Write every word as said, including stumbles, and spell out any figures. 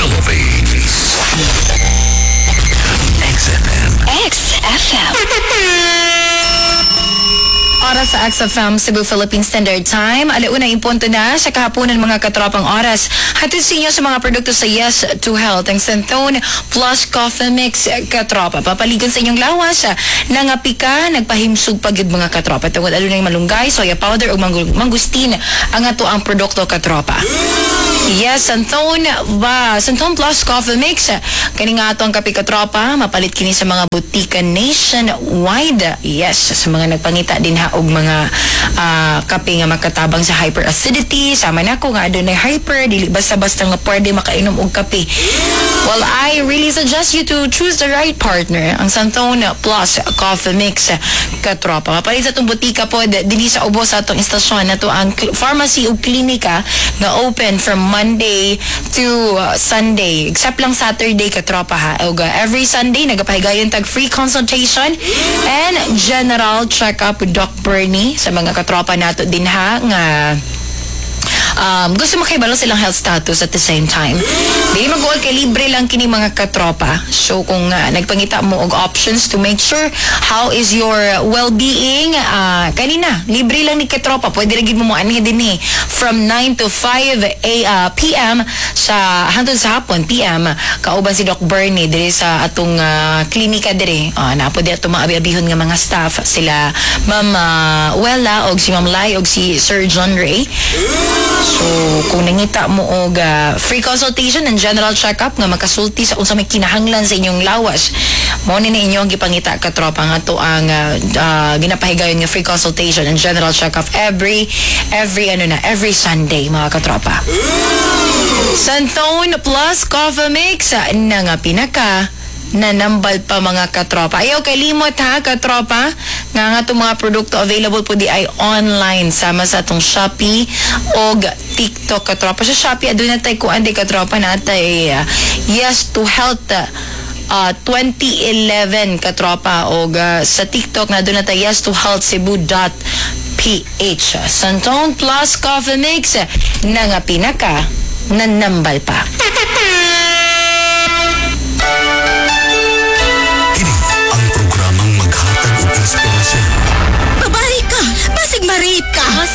Philippines. X F M. X F M. Oras sa X F M Cebu Philippine Standard Time. Alauna yung punto na sa kahaponan mga katropang oras. Hatid sa inyo sa mga produkto sa Yes to Health. Ang Centone Plus Coffee Mix katropa. Papaligon sa inyong lawas. Nangapi ka, nagpahimsug pagid mga katropa. Tungod alunay malunggay, soya powder o mang- mangustin ang ato ang produkto katropa. Yes, Centone ba? Centone Plus Coffee Mix. Kani nga ato ang kape katropa. Mapalit kini sa mga butika nationwide. Yes, sa mga nagpangita din ha og mga uh, kape nga makatabang sa hyperacidity. Sama na ko nga doon ay hyper, dili basta-basta nga pwede makainom og kape. Well, I really suggest you to choose the right partner. Ang Centone Plus Coffee Mix katropa. Mapalit sa itong butika po, dili sa ubos sa itong istasyon na to ang pharmacy o klinika nga open from Monday to uh, Sunday. Except lang Saturday katropa ha. Og, uh, every Sunday, nagapahigayon tag free consultation and general check-up with Doc Bernie sa mga katropa nato din ha nga um, gusto makibalo silang health status at the same time. Di mag-uol kay libre lang kini mga katropa. So kung uh, nagpangita mo og options to make sure how is your well-being, uh, kanina libre lang ni katropa. Pwede rin mo mo ani din eh from nine to five p m sa hangtod sa hapon P M kauban si Doc Bernie diri sa atong uh, klinika diri. Uh, na pwede ato mga abi-abihon nga mga staff sila Ma'am uh, Wella og si Ma'am Lai og si Sir John Ray. So, kung nangita mo og uh, free consultation and general check-up nga makasulti sa unsa may kinahanglan sa inyong lawas, mo ni inyong gipangita katropa nga to ang uh, uh, ginapahigayon nga free consultation and general check-up every every ano na every Sunday mga katropa. Centone Plus Coffee Mix na nga pinaka nanambal pa mga katropa. Ayaw kalimot ha katropa nga nga itong mga produkto available po di ay online sama sa itong Shopee o TikTok katropa. Sa Shopee adun na tayo kung andi katropa na tayo uh, Yes to Health uh, twenty eleven katropa o uh, sa TikTok na doon na tayo Yes to Health Cebu dot P H. Centone Plus Coffee Mix na nga pinaka nanambal pa. Ang programang maghatag og inspirasyon. Babae ka! Basig ma-rape ka!